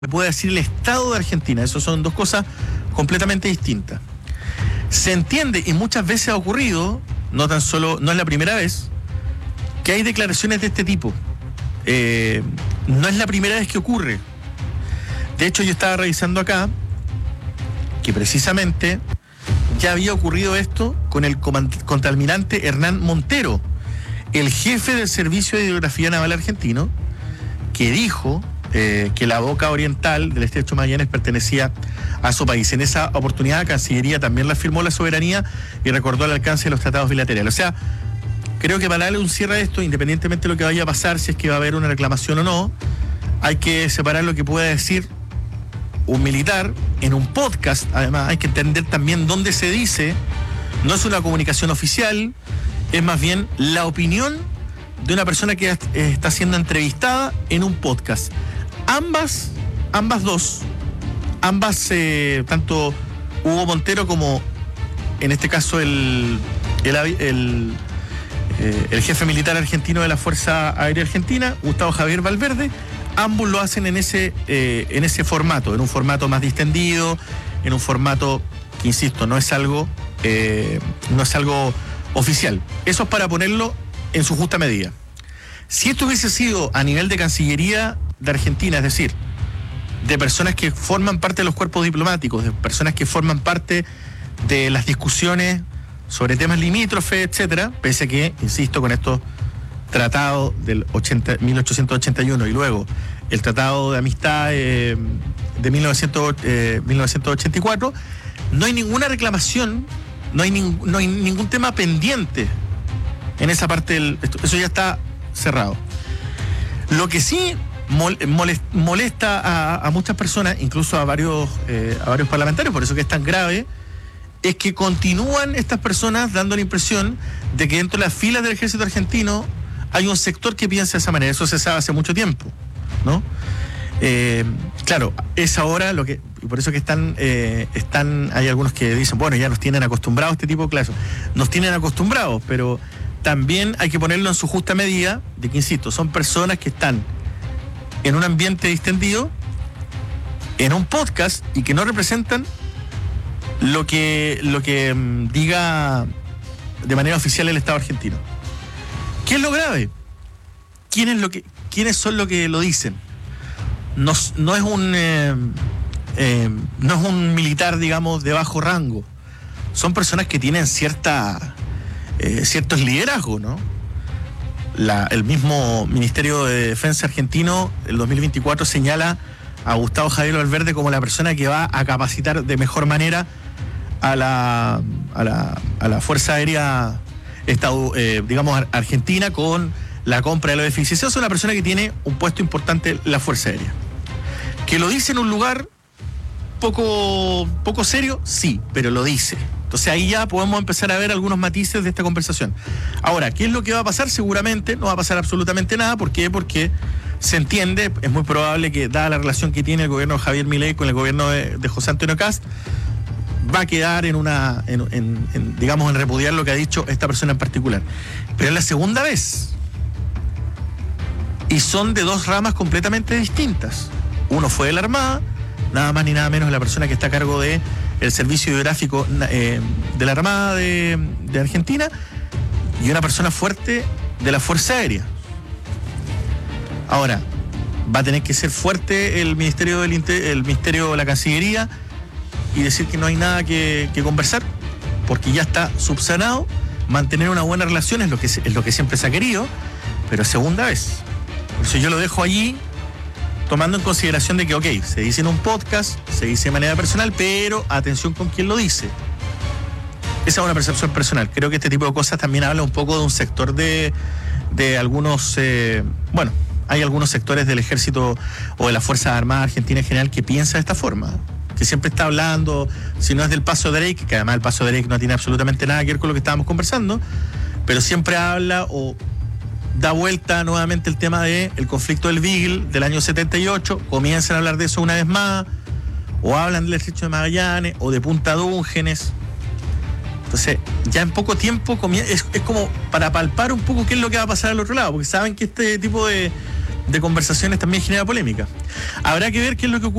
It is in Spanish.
me puede decir el Estado de Argentina. Eso son dos cosas completamente distintas. Se entiende, y muchas veces ha ocurrido, no es la primera vez, que hay declaraciones de este tipo. No es la primera vez que ocurre. De hecho, yo estaba revisando acá que precisamente ya había ocurrido esto con el contraalmirante Hernán Montero, el jefe del Servicio de Hidrografía Naval argentino, que dijo que la boca oriental del Estrecho Magallanes pertenecía a su país. En esa oportunidad, la Cancillería también reafirmó la soberanía y recordó el alcance de los tratados bilaterales. O sea, creo que para darle un cierre a esto, independientemente de lo que vaya a pasar, si es que va a haber una reclamación o no, hay que separar lo que pueda decir un militar en un podcast. Además, hay que entender también dónde se dice. No es una comunicación oficial, es más bien la opinión de una persona que está siendo entrevistada en un podcast. Ambas, tanto Hugo Montero como, en este caso, el jefe militar argentino de la Fuerza Aérea Argentina, Gustavo Javier Valverde, ambos lo hacen en ese formato, en un formato más distendido, en un formato que, insisto, no es algo oficial. Eso es para ponerlo en su justa medida. Si esto hubiese sido a nivel de Cancillería de Argentina, es decir, de personas que forman parte de los cuerpos diplomáticos, de personas que forman parte de las discusiones sobre temas limítrofes, etcétera, pese a que, insisto, con estos tratados del 1881 y luego el Tratado de Amistad de 1984, no hay ninguna reclamación, no hay ningún tema pendiente en esa parte eso ya está cerrado. Lo que sí molesta a muchas personas, incluso a varios parlamentarios, por eso que es tan grave, es que continúan estas personas dando la impresión de que dentro de las filas del ejército argentino hay un sector que piensa de esa manera. Eso se sabe hace mucho tiempo, ¿no? Claro, es ahora lo que, y por eso que hay algunos que dicen, bueno, ya nos tienen acostumbrados a este tipo de clases. Nos tienen acostumbrados, pero también hay que ponerlo en su justa medida, de que, insisto, son personas que están en un ambiente distendido, en un podcast, y que no representan lo que diga de manera oficial el Estado argentino. ¿Qué es lo grave? ¿Quiénes son los que lo dicen? No es un militar, digamos, de bajo rango. Son personas que tienen ciertos liderazgos, ¿no? El mismo Ministerio de Defensa argentino, el 2024, señala a Gustavo Javier Valverde como la persona que va a capacitar de mejor manera a la Fuerza Aérea argentina con la compra de los F-16. Es una persona que tiene un puesto importante en la Fuerza Aérea. Que lo dice en un lugar poco serio, sí, pero lo dice. Entonces ahí ya podemos empezar a ver algunos matices de esta conversación. Ahora, ¿qué es lo que va a pasar? Seguramente no va a pasar absolutamente nada. ¿Por qué? Porque se entiende, es muy probable que, dada la relación que tiene el gobierno de Javier Milei con el gobierno de José Antonio Kast, va a quedar en repudiar lo que ha dicho esta persona en particular. Pero es la segunda vez. Y son de dos ramas completamente distintas. Uno fue de la Armada, nada más ni nada menos la persona que está a cargo de el servicio hidrográfico de la Armada de Argentina, y una persona fuerte de la Fuerza Aérea. Ahora, va a tener que ser fuerte el Ministerio de la Cancillería y decir que no hay nada que conversar, porque ya está subsanado. Mantener una buena relación es lo que siempre se ha querido, pero segunda vez. Por eso yo lo dejo allí, tomando en consideración de que, ok, se dice en un podcast, se dice de manera personal, pero atención con quién lo dice. Esa es una percepción personal. Creo que este tipo de cosas también habla un poco de un sector de algunos, hay algunos sectores del ejército o de las Fuerzas Armadas Argentinas en general que piensa de esta forma, que siempre está hablando, si no es del paso Drake, que además el paso Drake no tiene absolutamente nada que ver con lo que estábamos conversando, pero siempre habla o da vuelta nuevamente el tema del conflicto del Beagle del año 78, comienzan a hablar de eso una vez más, o hablan del Estrecho de Magallanes, o de Punta Dúngenes. Entonces, ya en poco tiempo es como para palpar un poco qué es lo que va a pasar al otro lado, porque saben que este tipo de de conversaciones también genera polémica. Habrá que ver qué es lo que ocurre